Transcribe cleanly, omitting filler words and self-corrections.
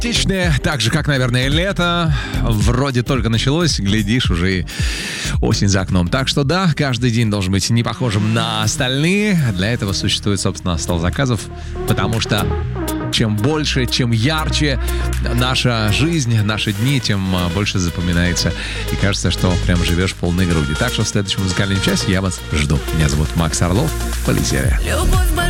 романтичные, так же, как, наверное, лето. Вроде только началось, глядишь, уже осень за окном. Так что да, каждый день должен быть не похожим на остальные. Для этого существует, собственно, стол заказов, потому что чем больше, чем ярче наша жизнь, наши дни, тем больше запоминается. И кажется, что прям живешь полной груди. Так что в следующем музыкальном часе я вас жду. Меня зовут Макс Орлов. Полетели.